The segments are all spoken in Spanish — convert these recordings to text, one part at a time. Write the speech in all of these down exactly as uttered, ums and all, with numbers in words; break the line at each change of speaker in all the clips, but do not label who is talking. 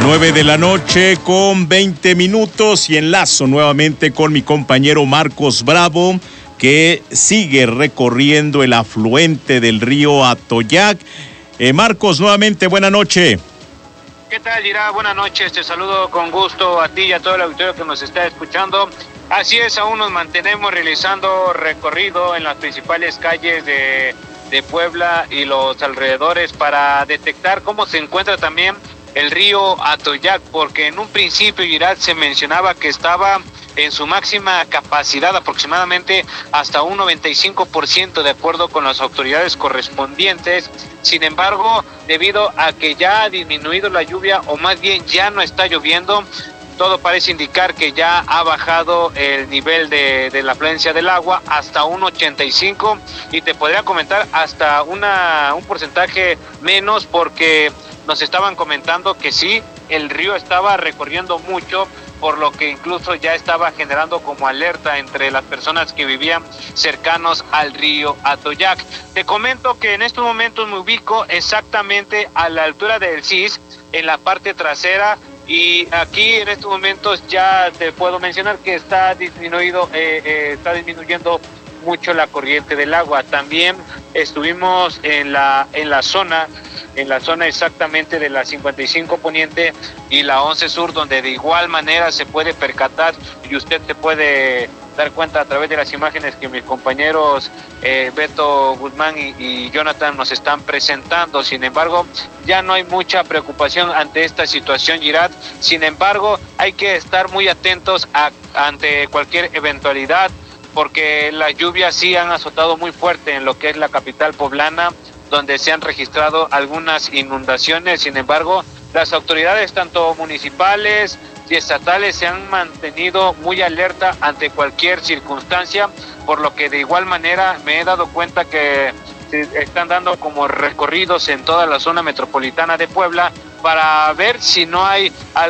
Nueve de la noche con veinte minutos y enlazo nuevamente con mi compañero Marcos Bravo, que sigue recorriendo el afluente del río Atoyac. Eh, Marcos, nuevamente, buena noche.
¿Qué tal, Gira? Buenas noches, te saludo con gusto a ti y a todo el auditorio que nos está escuchando. Así es, aún nos mantenemos realizando recorrido en las principales calles de, de Puebla y los alrededores para detectar cómo se encuentra también el río Atoyac, porque en un principio, Girat, se mencionaba que estaba en su máxima capacidad, aproximadamente hasta un noventa y cinco por ciento, de acuerdo con las autoridades correspondientes. Sin embargo, debido a que ya ha disminuido la lluvia, o más bien ya no está lloviendo, todo parece indicar que ya ha bajado el nivel de, de la afluencia del agua hasta un ochenta y cinco, y te podría comentar hasta una un porcentaje menos, porque nos estaban comentando que sí, el río estaba recorriendo mucho, por lo que incluso ya estaba generando como alerta entre las personas que vivían cercanos al río Atoyac. Te comento que en estos momentos me ubico exactamente a la altura del C I S, en la parte trasera, y aquí en estos momentos ya te puedo mencionar que está disminuido, eh, eh, está disminuyendo mucho la corriente del agua. También estuvimos en la en la zona en la zona exactamente de la cincuenta y cinco Poniente y la once Sur, donde de igual manera se puede percatar y usted se puede dar cuenta a través de las imágenes que mis compañeros eh, Beto Guzmán y, y Jonathan nos están presentando. Sin embargo, ya no hay mucha preocupación ante esta situación, Girat. Sin embargo, hay que estar muy atentos a, ante cualquier eventualidad, porque las lluvias sí han azotado muy fuerte en lo que es la capital poblana, donde se han registrado algunas inundaciones. Sin embargo, las autoridades, tanto municipales y estatales, se han mantenido muy alerta ante cualquier circunstancia, por lo que de igual manera me he dado cuenta que se están dando como recorridos en toda la zona metropolitana de Puebla para ver si no hay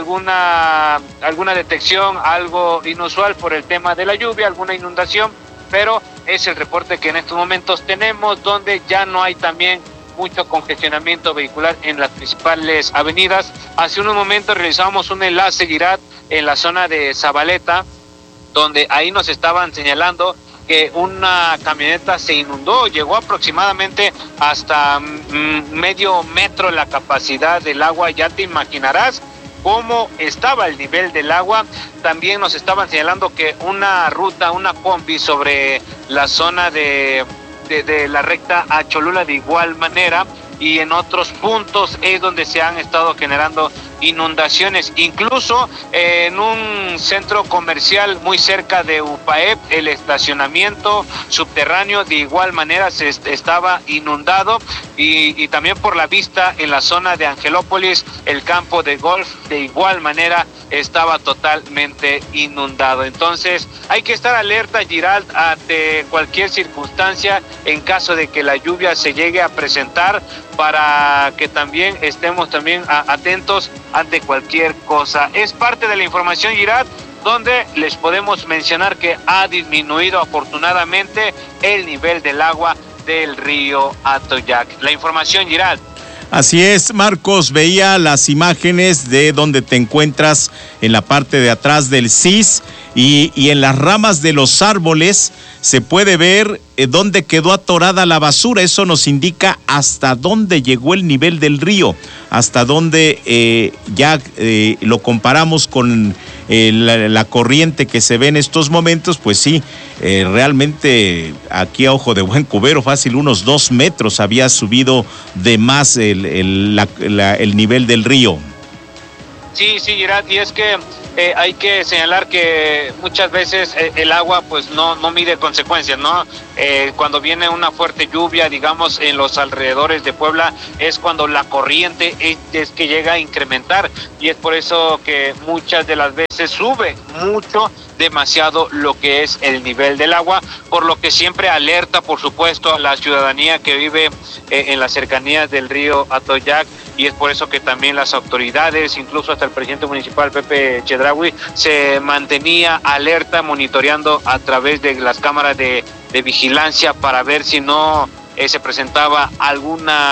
alguna alguna detección, algo inusual por el tema de la lluvia, alguna inundación, pero es el reporte que en estos momentos tenemos, donde ya no hay también mucho congestionamiento vehicular en las principales avenidas. Hace unos momentos realizamos un enlace, Girat, en la zona de Zabaleta, donde ahí nos estaban señalando que una camioneta se inundó, llegó aproximadamente hasta mm, medio metro la capacidad del agua. Ya te imaginarás cómo estaba el nivel del agua. También nos estaban señalando que una ruta, una combi sobre la zona de, de, de la recta a Cholula de igual manera, y en otros puntos es donde se han estado generando inundaciones. Incluso eh, en un centro comercial muy cerca de Upaep, el estacionamiento subterráneo de igual manera se est- estaba inundado, y, y también por la vista en la zona de Angelópolis, el campo de golf de igual manera estaba totalmente inundado. Entonces hay que estar alerta, Girald, ante cualquier circunstancia en caso de que la lluvia se llegue a presentar, para que también estemos también a, atentos ante cualquier cosa. Es parte de la información, Girard, donde les podemos mencionar que ha disminuido afortunadamente el nivel del agua del río Atoyac. La información, Girard.
Así es, Marcos, veía las imágenes de donde te encuentras en la parte de atrás del C I S, y, y en las ramas de los árboles se puede ver eh, dónde quedó atorada la basura. Eso nos indica hasta dónde llegó el nivel del río, hasta dónde eh, ya eh, lo comparamos con eh, la, la corriente que se ve en estos momentos. Pues sí, eh, realmente aquí a ojo de buen cubero, fácil unos dos metros había subido de más el, el, la, la, el nivel del río.
Sí, sí, Gerard, y es que eh, hay que señalar que muchas veces eh, el agua pues no, no mide consecuencias, ¿no? Eh, cuando viene una fuerte lluvia, digamos, en los alrededores de Puebla, es cuando la corriente es, es que llega a incrementar, y es por eso que muchas de las veces sube mucho, demasiado, lo que es el nivel del agua, por lo que siempre alerta, por supuesto, a la ciudadanía que vive eh, en las cercanías del río Atoyac, y es por eso que también las autoridades, incluso hasta el presidente municipal Pepe Chedraui, se mantenía alerta, monitoreando a través de las cámaras de, de vigilancia para ver si no eh, se presentaba alguna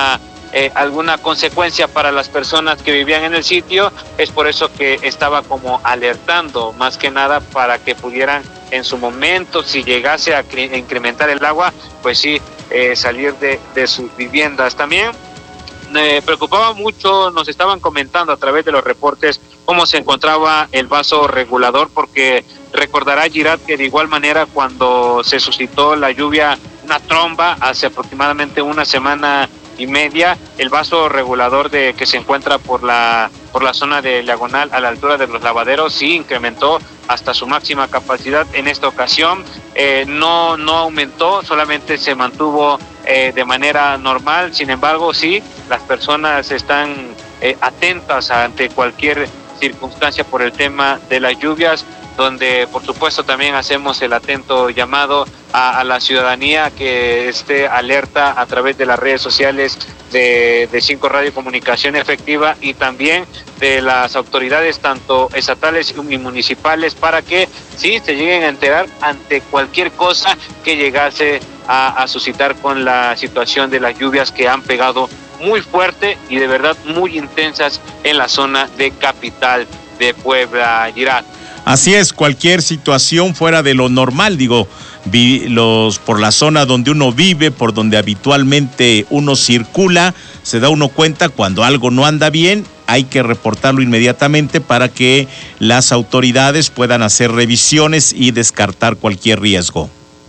eh, alguna consecuencia para las personas que vivían en el sitio. Es por eso que estaba como alertando, más que nada para que pudieran en su momento, si llegase a incrementar el agua, pues sí, eh, salir de, de sus viviendas. También me preocupaba mucho, nos estaban comentando a través de los reportes cómo se encontraba el vaso regulador, porque recordará Girat que de igual manera cuando se suscitó la lluvia, una tromba hace aproximadamente una semana y media, el vaso regulador de que se encuentra por la por la zona de Diagonal a la altura de los lavaderos sí incrementó hasta su máxima capacidad. En esta ocasión eh, no no aumentó, solamente se mantuvo eh, de manera normal. Sin embargo, sí, las personas están eh, atentas ante cualquier circunstancia por el tema de las lluvias, donde por supuesto también hacemos el atento llamado a, a la ciudadanía que esté alerta a través de las redes sociales de, de Cinco Radio Comunicación Efectiva y también de las autoridades tanto estatales y municipales, para que sí se lleguen a enterar ante cualquier cosa que llegase a, a suscitar con la situación de las lluvias que han pegado muy fuerte y de verdad muy intensas en la zona de Capital de Puebla, Girat.
Así es, cualquier situación fuera de lo normal, digo, vi, los por la zona donde uno vive, por donde habitualmente uno circula, se da uno cuenta cuando algo no anda bien, hay que reportarlo inmediatamente para que las autoridades puedan hacer revisiones y descartar cualquier riesgo.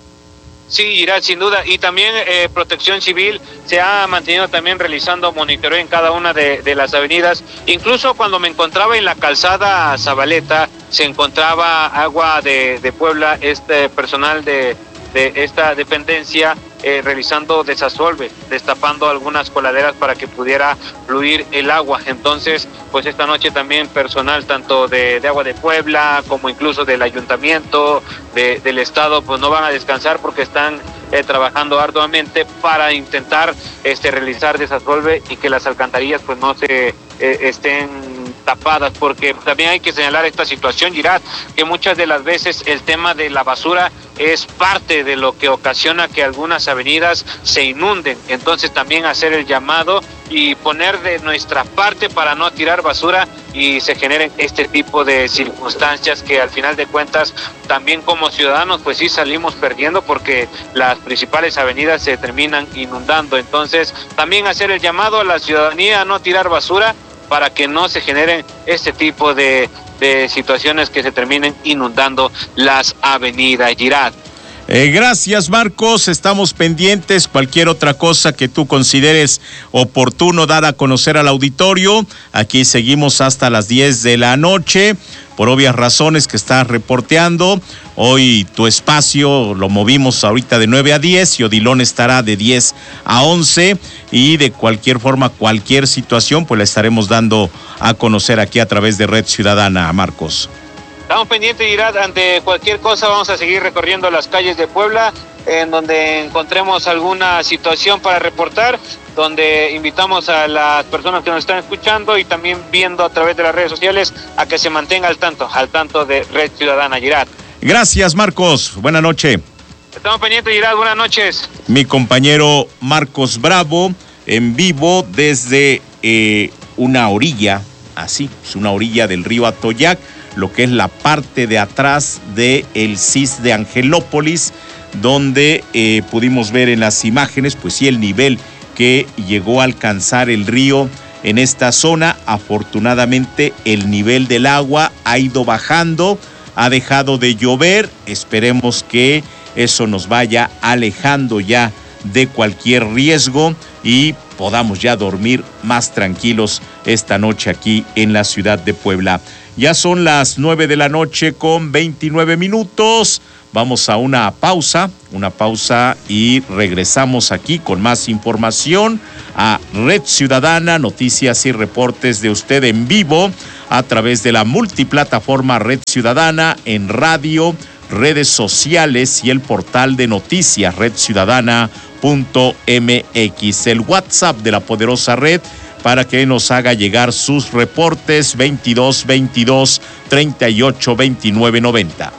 Sí, Girat, sin duda. Y también eh, Protección Civil se ha mantenido también realizando monitoreo en cada una de, de las avenidas. Incluso cuando me encontraba en la calzada Zabaleta, se encontraba agua de, de Puebla, este personal de, de esta dependencia eh, realizando desasolve, destapando algunas coladeras para que pudiera fluir el agua. Entonces, pues esta noche también personal tanto de, de Agua de Puebla como incluso del ayuntamiento, de, del estado, pues no van a descansar porque están eh, trabajando arduamente para intentar este realizar desasolve y que las alcantarillas pues no se eh, estén tapadas, porque también hay que señalar esta situación, Girat, que muchas de las veces el tema de la basura es parte de lo que ocasiona que algunas avenidas se inunden. Entonces también hacer el llamado y poner de nuestra parte para no tirar basura y se generen este tipo de circunstancias que al final de cuentas también como ciudadanos pues sí salimos perdiendo porque las principales avenidas se terminan inundando. Entonces también hacer el llamado a la ciudadanía a no tirar basura para que no se generen este tipo de, de situaciones que se terminen inundando las avenidas, Girat.
Eh, gracias, Marcos, estamos pendientes. Cualquier otra cosa que tú consideres oportuno dar a conocer al auditorio, aquí seguimos hasta las diez de la noche, por obvias razones que estás reporteando. Hoy tu espacio lo movimos ahorita de nueve a diez y Odilon estará de diez a once y de cualquier forma, cualquier situación, pues la estaremos dando a conocer aquí a través de Red Ciudadana, Marcos.
Estamos pendientes, Girat, ante cualquier cosa vamos a seguir recorriendo las calles de Puebla, en donde encontremos alguna situación para reportar, donde invitamos a las personas que nos están escuchando y también viendo a través de las redes sociales a que se mantenga al tanto, al tanto de Red Ciudadana, Girat.
Gracias, Marcos, buena noche.
Estamos pendientes, Girat, buenas noches.
Mi compañero Marcos Bravo, en vivo desde eh, una orilla, así, es una orilla del río Atoyac, lo que es la parte de atrás del C I S de Angelópolis, donde eh, pudimos ver en las imágenes, pues sí, el nivel que llegó a alcanzar el río en esta zona. Afortunadamente el nivel del agua ha ido bajando, ha dejado de llover, esperemos que eso nos vaya alejando ya de cualquier riesgo y podamos ya dormir más tranquilos esta noche aquí en la ciudad de Puebla. Ya son las nueve de la noche con veintinueve minutos. Vamos a una pausa, una pausa y regresamos aquí con más información a Red Ciudadana, noticias y reportes de usted en vivo a través de la multiplataforma Red Ciudadana en radio, redes sociales y el portal de noticias red ciudadana punto m x. El WhatsApp de la poderosa red para que nos haga llegar sus reportes veintidós veintidós treinta y ocho veintinueve noventa.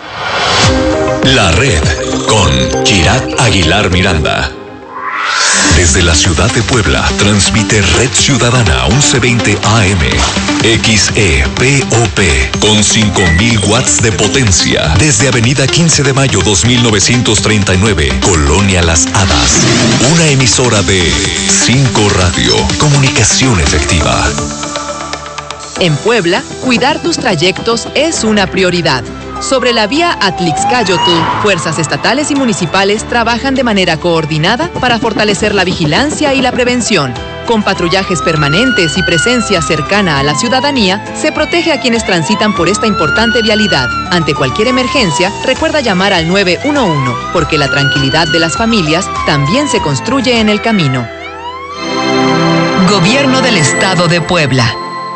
La red con Girat Aguilar Miranda. Desde la ciudad de Puebla, transmite Red Ciudadana once veinte A M, X E P O P, con cinco mil watts de potencia. Desde Avenida quince de mayo dos mil novecientos treinta y nueve, Colonia Las Hadas. Una emisora de cinco Radio, comunicación efectiva.
En Puebla, cuidar tus trayectos es una prioridad. Sobre la vía Atlixcáyotl, fuerzas estatales y municipales trabajan de manera coordinada para fortalecer la vigilancia y la prevención. Con patrullajes permanentes y presencia cercana a la ciudadanía, se protege a quienes transitan por esta importante vialidad. Ante cualquier emergencia, recuerda llamar al nueve uno uno, porque la tranquilidad de las familias también se construye en el camino. Gobierno del Estado de Puebla.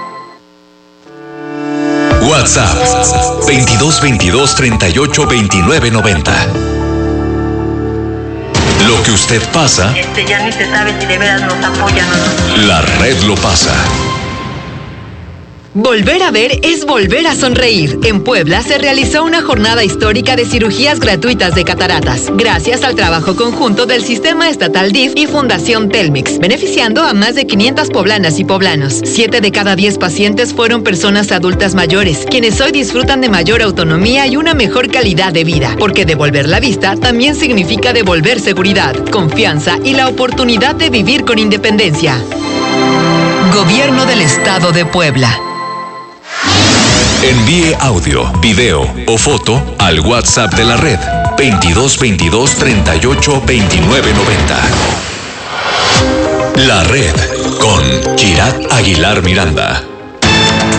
WhatsApp veintidós veintidós treinta y ocho veintinueve noventa. Lo que usted pasa,
este ya ni se sabe si de veras nos apoyan o no.
La red lo pasa.
Volver a ver es volver a sonreír. En Puebla se realizó una jornada histórica de cirugías gratuitas de cataratas, gracias al trabajo conjunto del Sistema Estatal D I F y Fundación Telmex, beneficiando a más de quinientas poblanas y poblanos. Siete de cada diez pacientes fueron personas adultas mayores, quienes hoy disfrutan de mayor autonomía y una mejor calidad de vida, porque devolver la vista también significa devolver seguridad, confianza y la oportunidad de vivir con independencia. Gobierno del Estado de Puebla.
Envíe audio, video o foto al WhatsApp de la red veintidós veintidós treinta y ocho veintinueve noventa. La red con Kirat Aguilar Miranda.